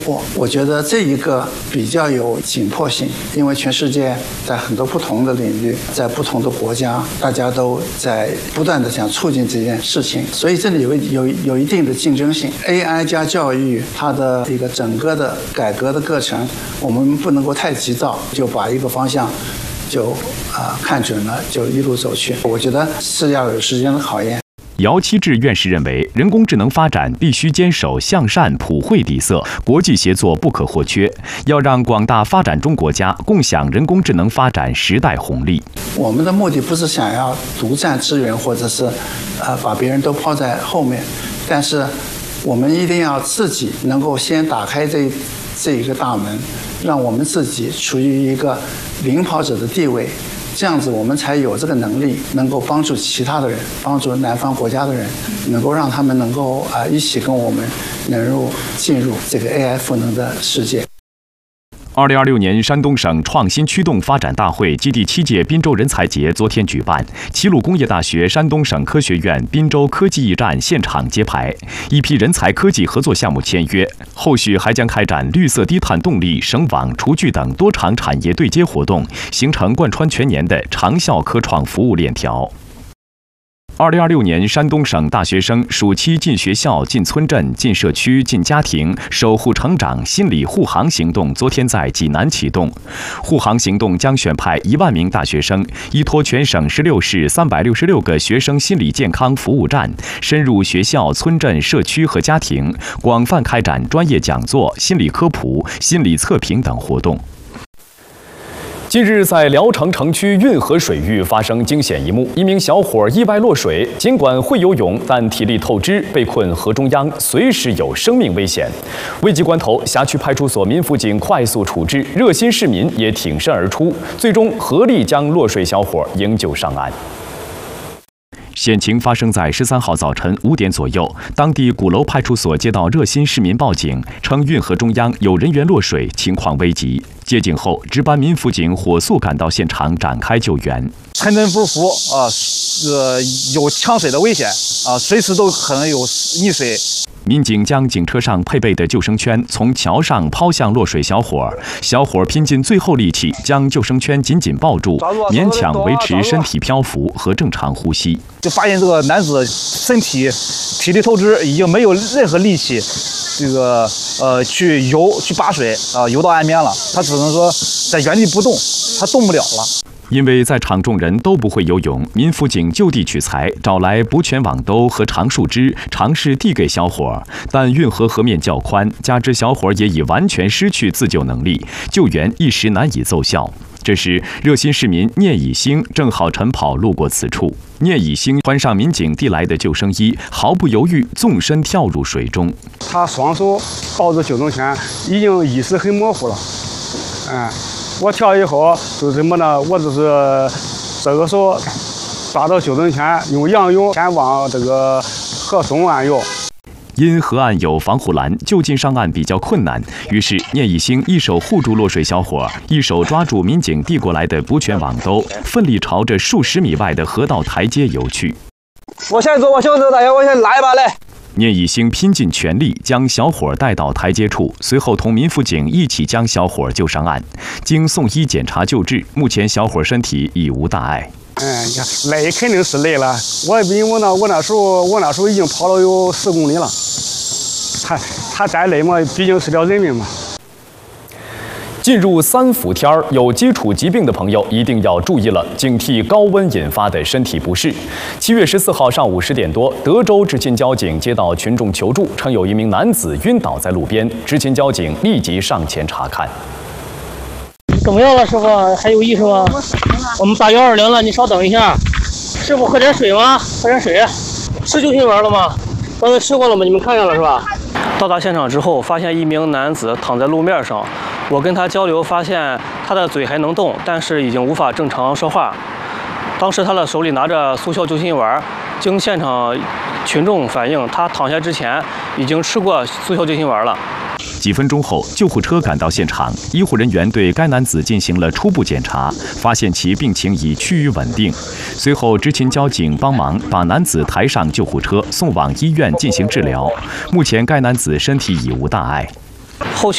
我觉得这一个比较有紧迫性，因为全世界在很多不同的领域，在不同的国家，大家都在不断的想促进这件事情，所以这里有一定的竞争性。AI 加教育，它的一个整个的改革的过程，我们不能够太急躁，就把一个方向就看准了，就一路走去。我觉得是要有时间的考验。 姚期智院士认为，人工智能发展必须坚守向善普惠底色，国际协作不可或缺，要让广大发展中国家共享人工智能发展时代红利。 我们的目的不是想要独占资源，或者是把别人都抛在后面，但是我们一定要自己能够先打开这一个大门，让我们自己处于一个领跑者的地位。这样子，我们才有这个能力，能够帮助其他的人，帮助南方国家的人，能够让他们能够一起跟我们进入这个 AI 赋能的世界。 2026年山东省创新驱动发展大会暨第7届滨州人才节昨天举办，齐鲁工业大学山东省科学院滨州科技驿站现场揭牌，一批人才科技合作项目签约，后续还将开展绿色低碳动力、省网、厨具等多场产业对接活动，形成贯穿全年的长效科创服务链条。2026年山东省大学生暑期进学校、进村镇、进社区、进家庭，守护成长心理护航行动昨天在济南启动。护航行动将选派1万名大学生，依托全省16市366个学生心理健康服务站，深入学校、村镇、社区和家庭，广泛开展专业讲座、心理科普、心理测评等活动。近日，在聊城城区运河水域发生惊险一幕，一名小伙意外落水，尽管会游泳，但体力透支，被困河中央，随时有生命危险。危急关头，辖区派出所民辅警快速处置，热心市民也挺身而出，最终合力将落水小伙营救上岸。险情发生在13号早晨5点左右，当地鼓楼派出所接到热心市民报警，称运河中央有人员落水，情况危急。接警后，值班民辅警火速赶到现场展开救援。 沉沉浮浮有抢水的危险随时都可能有溺水。 民警将警车上配备的救生圈从桥上抛向落水小伙，小伙拼尽最后力气将救生圈紧紧抱住，勉强维持身体漂浮和正常呼吸。 就发现这个男子身体体力透支，已经没有任何力气，去扒水游到岸边了。他只能说在原地不动，他动不了了。 因为在场众人都不会游泳，民辅警就地取材，找来补全网兜和长树枝，尝试递给小伙，但运河河面较宽，加之小伙也已完全失去自救能力，救援一时难以奏效。这时，热心市民聂以兴正好晨跑路过此处，聂以兴穿上民警递来的救生衣，毫不犹豫纵身跳入水中。 他双手抱着救生圈，已经意识很模糊了。我跳以后就是什么呢？我就是这个手抓到救生圈，用仰泳先往这个河中岸游。 因河岸有防护栏，就近上岸比较困难，于是聂以兴一手护住落水小伙，一手抓住民警递过来的补全网兜，奋力朝着数十米外的河道台阶游去。 我先走，大爷，我先拉一把来。 聂以兴拼尽全力将小伙带到台阶处，随后同民辅警一起将小伙救上岸。经送医检查救治，目前小伙身体已无大碍。 你看累肯定是累了，我那时候已经跑了有10公里了。他再累嘛，毕竟是条人命嘛。 进入3伏天儿，有基础疾病的朋友一定要注意了，警惕高温引发的身体不适。7月14号上午10点多，德州执勤交警接到群众求助，称有一名男子晕倒在路边，执勤交警立即上前查看。 怎么样了，师傅？还有意识吗？我们打120了，你稍等一下。师傅，喝点水吗？喝点水。吃救心丸了吗？刚才吃过了吗？你们看见了是吧？到达现场之后，发现一名男子躺在路面上。我跟他交流，发现他的嘴还能动，但是已经无法正常说话。当时他的手里拿着速效救心丸，经现场群众反映，他躺下之前已经吃过速效救心丸了。 几分钟后，救护车赶到现场，医护人员对该男子进行了初步检查，发现其病情已趋于稳定。随后，执勤交警帮忙把男子抬上救护车，送往医院进行治疗。目前，该男子身体已无大碍。 后续